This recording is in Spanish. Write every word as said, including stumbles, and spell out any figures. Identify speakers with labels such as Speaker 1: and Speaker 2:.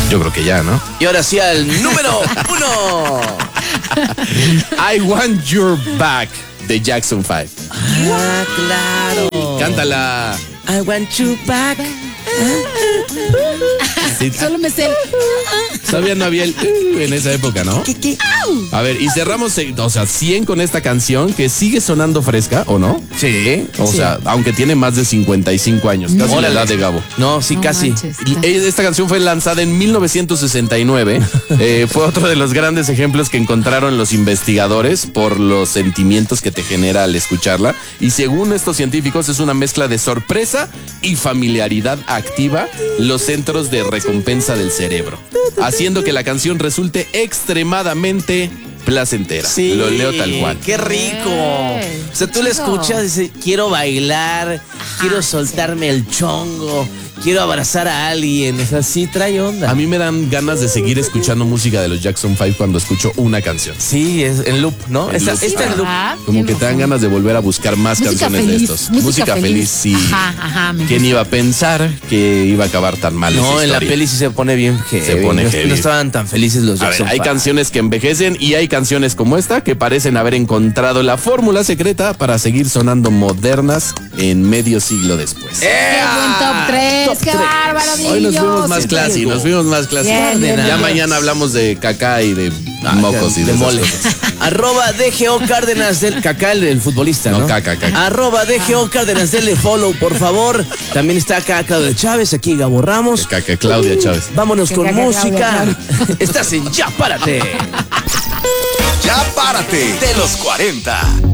Speaker 1: Yo creo que ya, ¿no?
Speaker 2: Y ahora sí al número uno.
Speaker 1: I Want Your Back de Jackson five.
Speaker 2: Ah, claro.
Speaker 1: Cántala.
Speaker 2: I want you back.
Speaker 1: Sí,
Speaker 3: Solo me sé.
Speaker 1: todavía no había el uh, en esa época, ¿no?
Speaker 2: ¿Qué, qué?
Speaker 1: A ver, y cerramos, eh, o sea, cien con esta canción que sigue sonando fresca, ¿o no?
Speaker 2: Sí.
Speaker 1: O
Speaker 3: Sí.
Speaker 1: sea, aunque tiene más de cincuenta y cinco años, casi la
Speaker 2: Órale.
Speaker 1: edad de Gabo.
Speaker 2: No, sí,
Speaker 3: No
Speaker 2: casi.
Speaker 3: manches.
Speaker 1: Y, eh, Esta canción fue lanzada en mil novecientos sesenta y nueve. Eh, fue otro de los grandes ejemplos que encontraron los investigadores por los sentimientos que te genera al escucharla. Y según estos científicos, es una mezcla de sorpresa y familiaridad activa los centros de recompensa del cerebro, haciendo que la canción resulte extremadamente placentera.
Speaker 2: Sí.
Speaker 1: Lo leo tal cual.
Speaker 2: Qué rico.
Speaker 3: Ey,
Speaker 2: O sea, tú
Speaker 3: qué
Speaker 2: le
Speaker 3: chido.
Speaker 2: escuchas y dices, quiero bailar, quiero soltarme el chongo, quiero abrazar a alguien. O sea, sí trae onda.
Speaker 1: A mí me dan ganas de seguir escuchando música de los Jackson five cuando escucho una canción.
Speaker 2: Sí, es en loop, ¿no?
Speaker 1: En
Speaker 2: Esta,
Speaker 1: loop.
Speaker 2: esta en loop.
Speaker 3: ¿Verdad?
Speaker 1: Como que
Speaker 3: Tienes
Speaker 1: te dan
Speaker 3: razón.
Speaker 1: ganas de volver a buscar más
Speaker 3: Música
Speaker 1: canciones
Speaker 3: feliz,
Speaker 1: de estos.
Speaker 3: música
Speaker 1: feliz,
Speaker 3: feliz.
Speaker 1: sí.
Speaker 3: Ajá, ajá, me
Speaker 1: ¿Quién
Speaker 3: gusta.
Speaker 1: iba a pensar que iba a acabar tan mal esa
Speaker 2: No, en la
Speaker 1: historia?
Speaker 2: peli sí se pone bien heavy.
Speaker 1: Se pone
Speaker 2: no,
Speaker 1: heavy.
Speaker 2: no estaban tan felices los
Speaker 1: A ver,
Speaker 2: Jackson
Speaker 1: hay
Speaker 2: five.
Speaker 1: canciones que envejecen y hay canciones como esta que parecen haber encontrado la fórmula secreta para seguir sonando modernas en medio siglo después.
Speaker 3: Qué buen top tres.
Speaker 2: Top
Speaker 3: Qué
Speaker 2: tres.
Speaker 3: bárbaro,
Speaker 1: Hoy nos
Speaker 3: niños.
Speaker 1: fuimos más
Speaker 2: sí,
Speaker 1: classy,
Speaker 2: Diego.
Speaker 1: nos fuimos más classy.
Speaker 3: Bien, bien,
Speaker 1: Ya
Speaker 3: bien.
Speaker 1: mañana hablamos de caca y de mocos y de,
Speaker 2: de
Speaker 1: esas
Speaker 2: mole.
Speaker 1: cosas.
Speaker 2: Arroba D G O Cárdenas del Cacal, del futbolista, ¿no?
Speaker 1: No, caca, caca.
Speaker 2: Arroba D G O Cárdenas, denle follow, por favor. También está acá Claudio Chávez, aquí Gabo Ramos.
Speaker 1: Caca, Claudia Chávez.
Speaker 2: Vámonos
Speaker 3: Que
Speaker 2: con
Speaker 3: caca,
Speaker 2: música.
Speaker 3: Claudia,
Speaker 2: Estás en Ya Párate.
Speaker 4: Ya párate de los cuarenta.